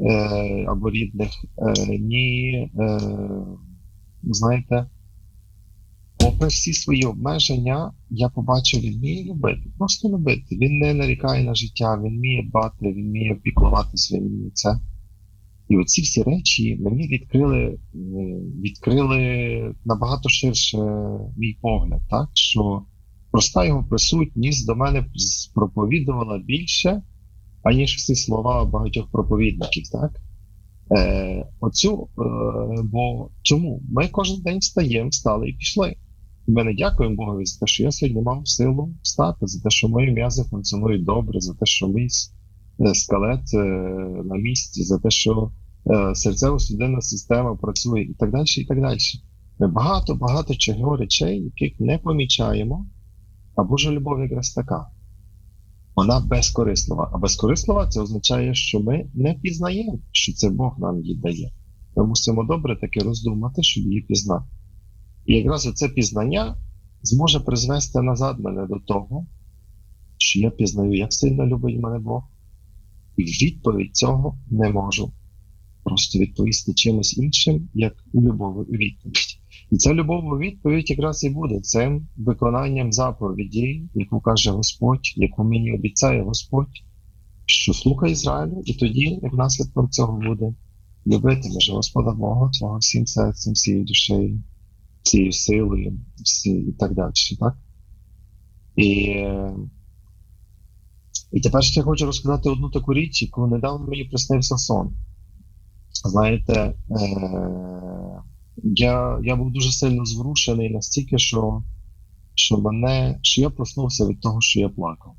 або рідних, ні, знаєте, попри всі свої обмеження, я побачив, він вміє любити, просто любити. Він не нарікає на життя, він вміє дбати, він вміє піклуватися, він вміє це. І оці всі речі мені відкрили набагато ширше мій погляд, так? Що проста його присутність до мене проповідувала більше, аніж всі слова багатьох проповідників, так? Бо чому? Ми кожен день встали і пішли. І ми не дякуємо Богові за те, що я сьогодні мав силу встати, за те, що мої м'язи функціонують добре, за те, що мій скелет на місці, за те, що серцево-судинна система працює і так далі, і так далі. Ми багато чого речей, яких не помічаємо, а Божа любов якраз така. Вона безкорислива. А безкорислива – це означає, що ми не пізнаємо, що це Бог нам її дає. Ми мусимо добре таки роздумати, щоб її пізнати. І якраз оце пізнання зможе призвести назад мене до того, що я пізнаю, як сильно любить мене Бог. І в відповідь цього не можу просто відповісти чимось іншим, як любов'ю у відповідь. І ця любов у відповідь якраз і буде цим виконанням заповіді, яку каже Господь, яку мені обіцяє Господь, що слухай Ізраїлю, і тоді, як наслідком цього буде, любитимеш Господа Бога твого всім серцем, всією душею, всією силою, і так далі. Так? І тепер ще хочу розказати одну таку річ, яку недавно мені приснився сон. Знаєте, я був дуже сильно зворушений настільки, що я проснувся від того, що я плакав.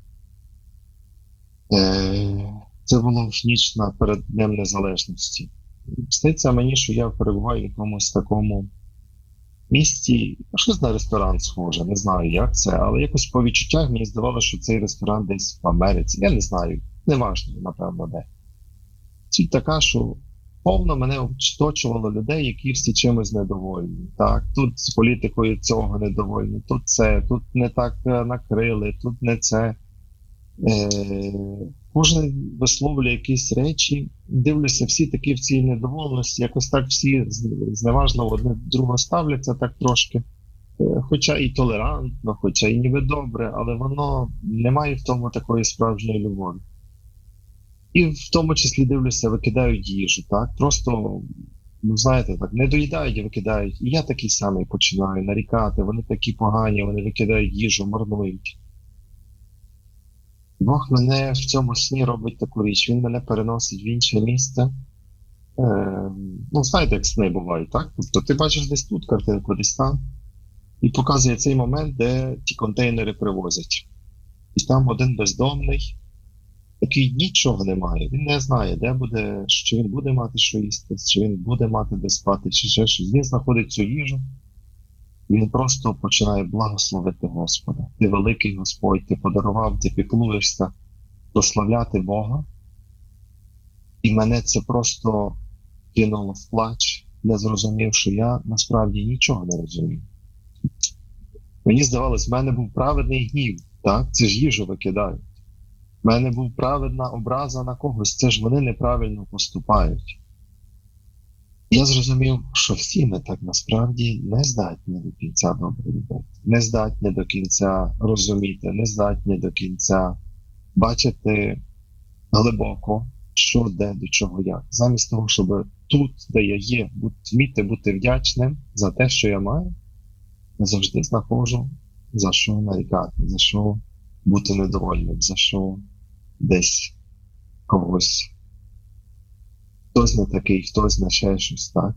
Це було в ніч перед Днем Незалежності. Сниться мені, що я перебуваю в якомусь такому місці, щось на ресторан схоже, не знаю, як це, але якось по відчуттях мені здавалося, що цей ресторан десь в Америці. Я не знаю, неважливо, напевно, де. Суть така, що повно мене оточувало людей, які всі чимось недовольні. Так, тут з політикою цього недовольні, тут не так накрили, тут не це. Кожен висловлює якісь речі, дивлюся, всі такі в цій недовольності, якось так всі зневажливо одне до другого ставляться так трошки. Хоча і толерантно, хоча і ніби добре, але воно не має в тому такої справжньої любові. І в тому числі, дивлюся, викидають їжу, так? Просто, знаєте, так, не доїдають і викидають. І я такий самий починаю нарікати, вони такі погані, вони викидають їжу, марнують. Бог мене в цьому сні робить таку річ, він мене переносить в інше місце. Знаєте, як сни бувають, так? Тобто ти бачиш десь тут картинку, десь там, і показує цей момент, де ті контейнери привозять. І там один бездомний, який нічого не має, він не знає, де буде, чи він буде мати що їсти, чи він буде мати де спати, чи ще щось. Він знаходить цю їжу, він просто починає благословити Господа. Ти великий Господь, ти подарував, ти піклуєшся, прославляти Бога. І мене це просто кинуло в плач, не зрозумів, що я насправді нічого не розумію. Мені здавалось, в мене був праведний гнів, так? Це ж їжу викидають. В мене був праведна образа на когось, це ж вони неправильно поступають. Я зрозумів, що всі ми так насправді не здатні до кінця добре любити, не здатні до кінця розуміти, не здатні до кінця бачити глибоко, що, де, до чого, як. Замість того, щоб тут, де я є, вміти бути вдячним за те, що я маю, я завжди знаходжу, за що нарікати, за що бути недовольним, за що десь когось. Хтось не такий, хтось не ще щось, так?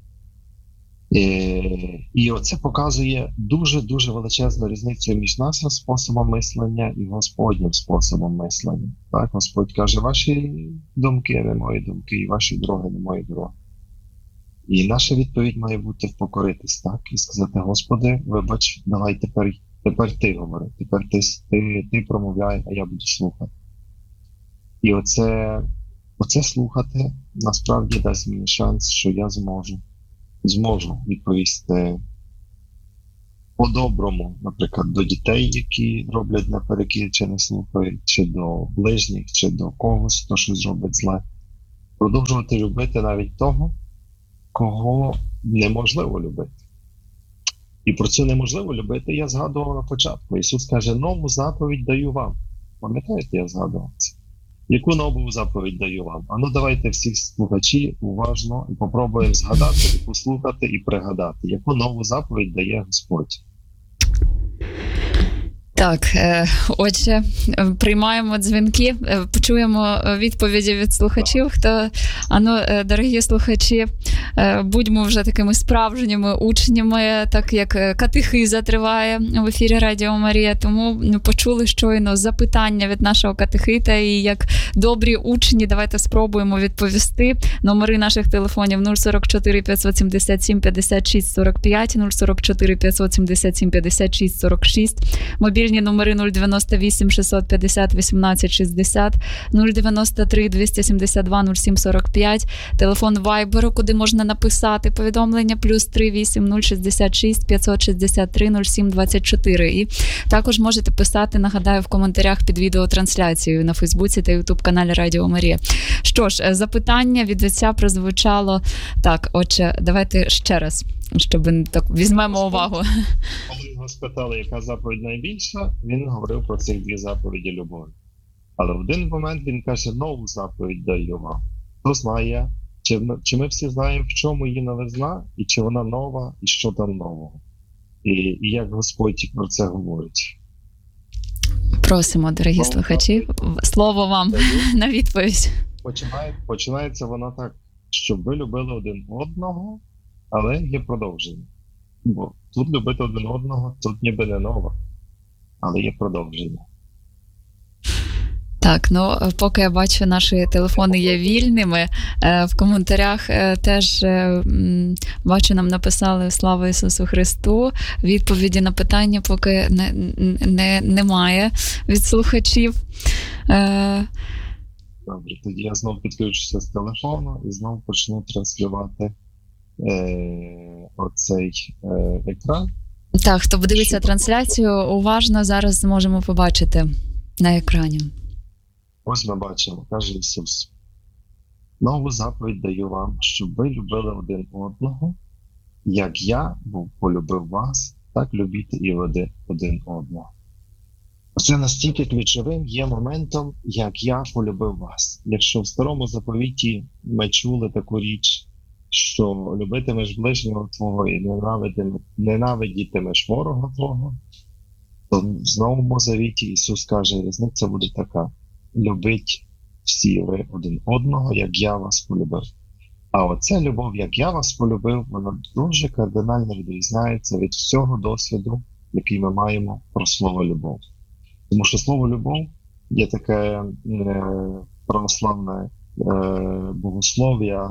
І оце показує дуже-дуже величезну різницю між нашим способом мислення і Господнім способом мислення. Так, Господь каже, ваші думки не мої думки, і ваші дороги не мої дороги. І наша відповідь має бути впокоритись, так? І сказати, Господи, вибач, давай тепер ти говори, тепер ти промовляй, а я буду слухати. І оце слухати насправді дасть мені шанс, що я зможу відповісти по-доброму, наприклад, до дітей, які роблять наперекір чи не слухають, чи до ближніх, чи до когось, хто щось робить зле. Продовжувати любити навіть того, кого неможливо любити. І про це неможливо любити я згадував на початку. Ісус каже, нову заповідь даю вам. Пам'ятаєте, я згадував це? Яку нову заповідь даю вам? А ну давайте всі слухачі уважно і попробуємо згадати, і послухати, і пригадати, яку нову заповідь дає Господь. Так, отже, приймаємо дзвінки, почуємо відповіді від слухачів. Дорогі слухачі, будьмо вже такими справжніми учнями, так як катехиза триває в ефірі Радіо Марія, тому почули щойно запитання від нашого катехита, і як добрі учні, давайте спробуємо відповісти. Номери наших телефонів 044 577 56 45, 044 577 56 46, мобільні номери 098 650 18 60, 093 272 07 45, телефон Вайберу, куди можна написати повідомлення, +38 066 563 07 24. І також можете писати, нагадаю, в коментарях під відеотрансляцією на Фейсбуці та Ютуб-каналі Радіо Марія. Що ж, запитання від отця прозвучало так, отже, давайте ще раз, щоб так візьмемо увагу. Коли його спитали, яка заповідь найбільша, він говорив про цих дві заповіді любові. Але в один момент він каже, нову заповідь даю вам. Хто знає, чи ми всі знаємо, в чому її новизна, і чи вона нова, і що там нового. І як Господь про це говорить. Просимо, дорогі слухачі, слово вам на відповідь. Починається вона так, щоб ви любили один одного, але є продовження. Бо тут любити один одного, тут ніби не нова, але є продовження. Так, поки я бачу, наші телефони є вільними. В коментарях теж бачу, нам написали «Слава Ісусу Христу». Відповіді на питання поки немає від слухачів. Добре, тоді я знову підключуся з телефону і знову почну транслювати оцей екран. Так, хто подивиться трансляцію, уважно зараз зможемо побачити на екрані. Ось ми бачимо, каже Ісус. Нову заповідь даю вам, щоб ви любили один одного, як я полюбив вас, так любіть і ви один одного. Оце настільки ключовим є моментом, як я полюбив вас. Якщо в Старому Заповіті ми чули таку річ, що любитимеш ближнього твого і ненавидітимеш ворога твого, то в Новому Завіті Ісус каже, різниця буде така. Любіть всі ви один одного, як я вас полюбив. А оця любов, як я вас полюбив, вона дуже кардинально відрізняється від всього досвіду, який ми маємо про слово любов. Тому що слово любов є таке православне богослов'я,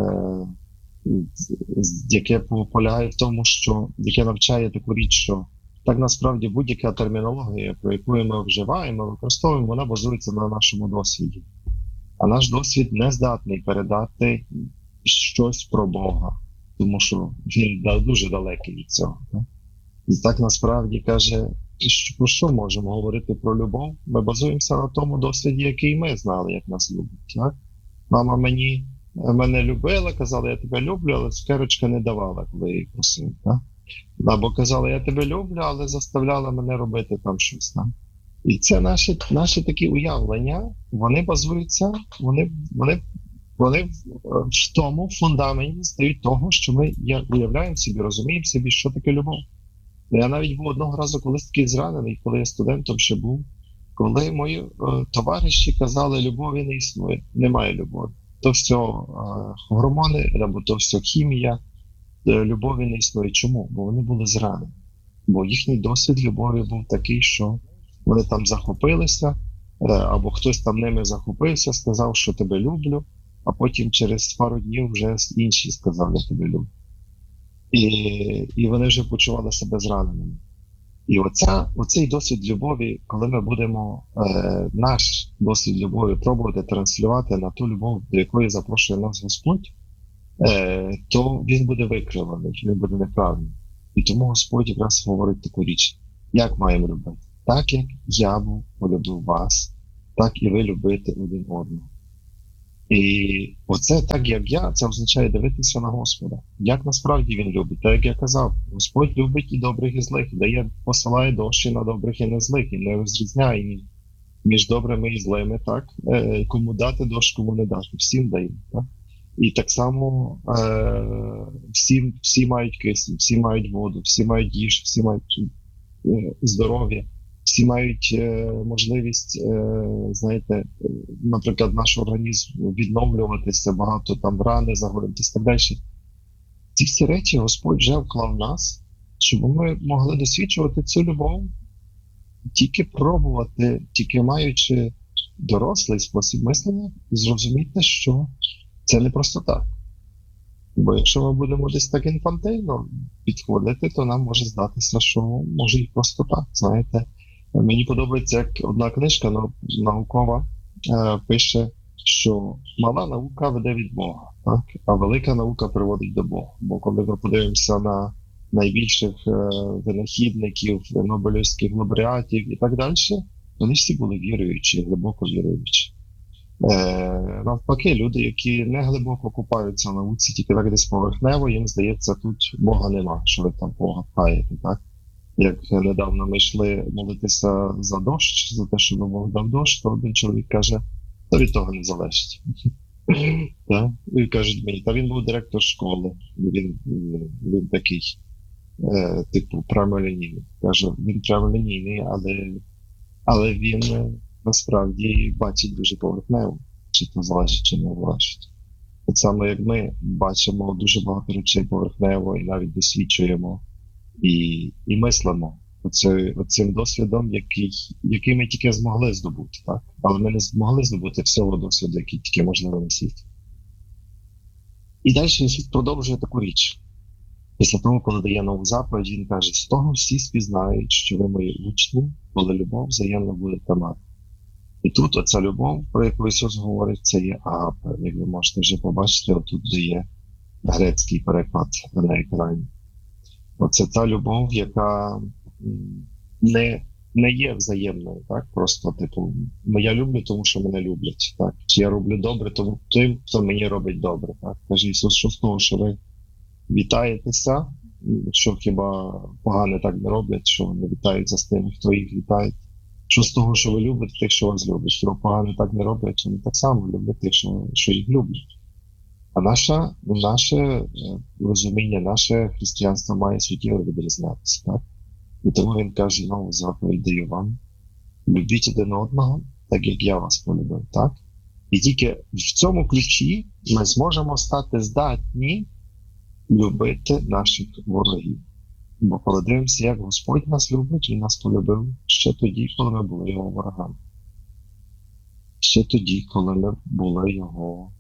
яке полягає в тому, яке навчає таку річ, що так насправді будь-яка термінологія, про яку ми вживаємо, використовуємо, вона базується на нашому досвіді. А наш досвід не здатний передати щось про Бога, тому що він дуже далекий від цього. І так насправді каже, про що можемо говорити про любов? Ми базуємося на тому досвіді, який ми знали, як нас люблять. Так? Мама мене любила, казала, я тебе люблю, але цукерочка не давала, коли я її просив. Так? Або казала, я тебе люблю, але заставляла мене робити там щось. Так? І це наші такі уявлення, вони базуються, вони в тому фундаменті стають того, що ми уявляємо собі, розуміємо собі, що таке любов. Я навіть був одного разу колись такий зранений, коли я студентом ще був, коли мої товариші казали, любові не існує, немає любові. То все гормони, або то все хімія, любові не існує. Чому? Бо вони були зранені. Бо їхній досвід любові був такий, що вони там захопилися, або хтось там ними захопився, сказав, що тебе люблю, а потім через пару днів вже інші сказали, я тебе люблю. І вони вже почували себе зраненими. І оцей досвід любові, коли ми будемо наш досвід любові пробувати транслювати на ту любов, до якої запрошує нас Господь, то він буде викриваний, він буде неправильний. І тому Господь якраз говорить таку річ. Як маємо любити? Так, як я полюбив вас, так і ви любите один одного. І оце так, як я, це означає дивитися на Господа. Як насправді він любить. Так, як я казав, Господь любить і добрих, і злих, посилає дощі на добрих і на злих, і не розрізняє між добрими і злими, так? Кому дати кому не дати. Всім дає, так? І так само всі мають кисень, всі мають воду, всі мають їжу, всі мають здоров'я. Всі мають можливість, знаєте, наприклад, наш організм відновлюватися, багато там рани загоїтися і так далі. Ці всі речі Господь вже вклав в нас, щоб ми могли досвідчувати цю любов, тільки пробувати, тільки маючи дорослий спосіб мислення, зрозуміти, що це не просто так. Бо якщо ми будемо десь так інфантильно підходити, то нам може здатися, що може і просто так, знаєте. Мені подобається, як одна книжка наукова пише, що мала наука веде від Бога, так? А велика наука приводить до Бога. Бо коли ми подивимося на найбільших винахідників, нобелівських лауреатів і так далі, вони всі були віруючі, глибоко віруючі. Навпаки, люди, які не глибоко купаються в науці, тільки так десь поверхнево, їм здається, тут Бога нема, що ви там Бога пхаєте, так? Як недавно ми йшли молитися за дощ, за те, щоб Бог дав дощ, то один чоловік каже, то від того не залежить. І кажуть мені, та він був директор школи, він такий, типу, прямолінійний. Каже, він прямолінійний, але він насправді бачить дуже поверхнево, чи то залежить, чи не залежить. Так само, як ми бачимо дуже багато речей поверхнево і навіть досвідчуємо і мислимо оцим досвідом, який ми тільки змогли здобути, так? Але ми не змогли здобути всього досвіду, який тільки можливо на світі. І далі Ісус продовжує таку річ. Після того, коли дає нову заповідь, він каже, з того всі спізнають, що ви мої учні, коли любов взаємно будете мати. І тут оця любов, про яку Ісус говорить, це є агапе. Як ви можете вже побачити, отут є грецький переклад на екрані. Оце та любов, яка не є взаємною, так? Просто, типу, я люблю, тому що мене люблять, так? Чи я роблю добре тому тим, хто мені робить добре, так? Каже Ісус, що з того, що ви вітаєтеся, що хіба погане так не роблять, що не вітаються з тими, хто їх вітає. Що з того, що ви любите тих, що вас люблять, що погане так не роблять, вони так само люблять тих, що їх люблять. А наше розуміння, наше християнство має суттєво відрізнятися, так? І тому він каже, нову заповідь даю вам. Любіть один одного, так як я вас полюбив, так? І тільки в цьому ключі ми зможемо стати здатні любити наших ворогів. Бо коли дивимося, як Господь нас любить, Він нас полюбив ще тоді, коли ми були його ворогами. Ще тоді, коли ми були його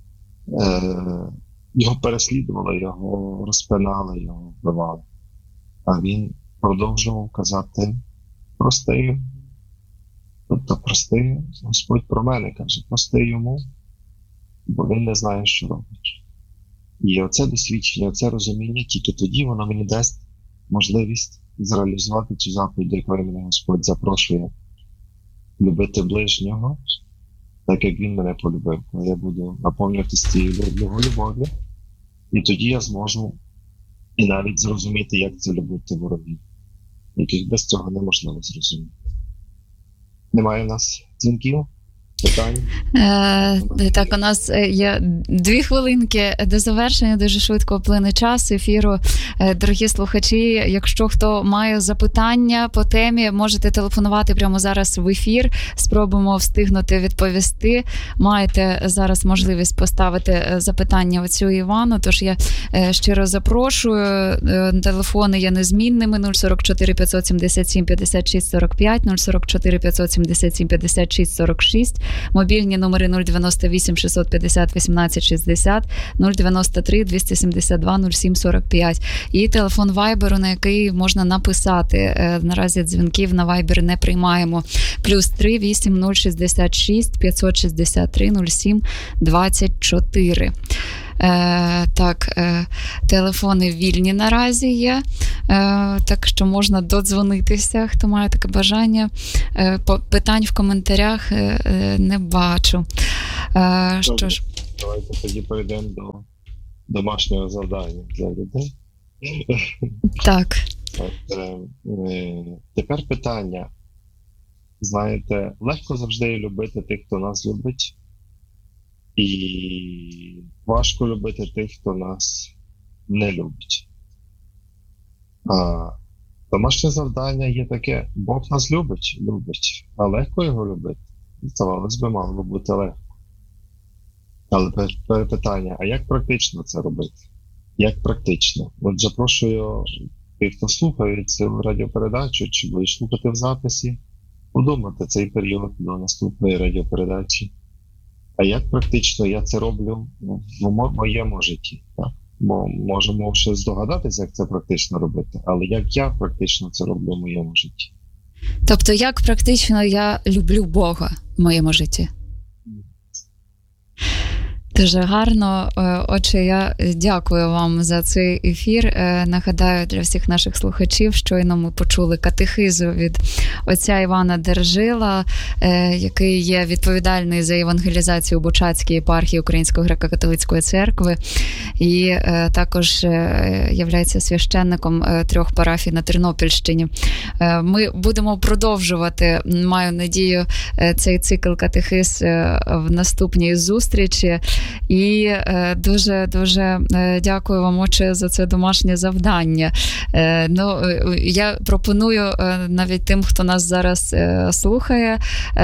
переслідували, його розпинали, його вбивали. А він продовжував казати прости. Тобто прости, Господь про мене каже, прости йому, бо він не знає, що робить. І оце досвідчення, оце розуміння, тільки тоді воно мені дасть можливість зреалізувати цю заповідь, до якої мене Господь запрошує любити ближнього, так як він мене полюбив. Коли я буду наповнюватися цією його любов'ю, і тоді я зможу і навіть зрозуміти, як це любити ворогів, яких без цього неможливо зрозуміти. Немає в нас дзвінків? Питань? Так, у нас є 2 хвилинки до завершення, дуже швидко вплине час ефіру. Дорогі слухачі, якщо хто має запитання по темі, можете телефонувати прямо зараз в ефір, спробуємо встигнути відповісти. Маєте зараз можливість поставити запитання оцю Івану, тож я щиро запрошую. Телефони є незмінними: 044 577 56 45, 044 577 56 46, мобільні номери 098 650 18 60, 093 272 07 45 і телефон Вайберу, на який можна написати. Наразі дзвінків на Вайбер не приймаємо. +3 8066 563 07 24. Так, телефони вільні наразі є, так що можна додзвонитися, хто має таке бажання. Питань в коментарях не бачу. Що ж, Давайте тоді перейдемо до домашнього завдання для людей. Так. Тепер питання. Знаєте, легко завжди любити тих, хто нас любить, і важко любити тих, хто нас не любить. Домашнє завдання є таке: Бог нас любить, а легко його любити. Здавалось би, мало би бути легко. Але тепер питання, а як практично це робити? Як практично? От запрошую тих, хто слухає цю радіопередачу, чи будеш слухати в записі, подумати цей період до наступної радіопередачі. А як практично я це роблю в моєму житті? Так? Бо можемо ще здогадатися, як це практично робити, але як я практично це роблю в моєму житті? Тобто, як практично я люблю Бога в моєму житті? Дуже гарно. Отже, я дякую вам за цей ефір. Нагадаю для всіх наших слухачів, щойно ми почули катехизу від отця Івана Держила, який є відповідальний за евангелізацію Бучацької єпархії Української греко-католицької церкви і також являється священником 3 парафій на Тернопільщині. Ми будемо продовжувати, маю надію, цей цикл катехиз в наступній зустрічі. І дуже дякую вам, отче, за це домашнє завдання. Я пропоную навіть тим, хто нас зараз слухає,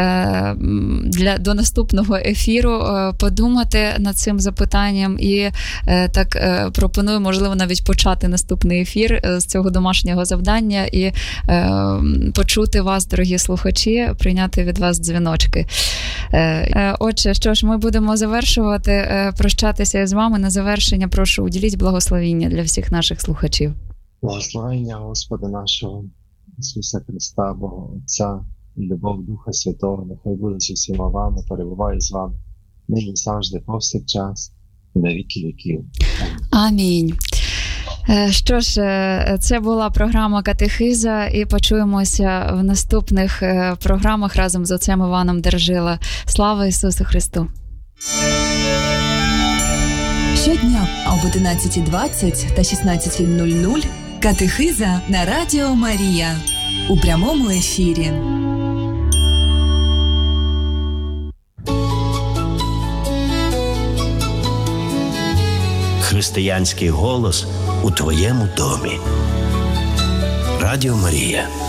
до наступного ефіру подумати над цим запитанням і так пропоную, можливо, навіть почати наступний ефір з цього домашнього завдання і почути вас, дорогі слухачі, прийняти від вас дзвіночки. Отже, що ж, ми будемо завершувати, прощатися з вами. На завершення прошу, уділіть благословіння для всіх наших слухачів. Благословення Господа нашого Ісуса Христа, Бога Отця і любов Духа Святого, нехай буде зі всіма вами, перебуває з вами, нині завжди, повсякчас, і на віки віків. Амінь. Що ж, це була програма «Катехиза», і почуємося в наступних програмах разом з отцем Іваном Держила. Слава Ісусу Христу! Щодня об 11:20 та 16:00 «Катехиза» на Радіо Марія у прямому ефірі. Християнський голос у твоєму домі. Радіо Марія.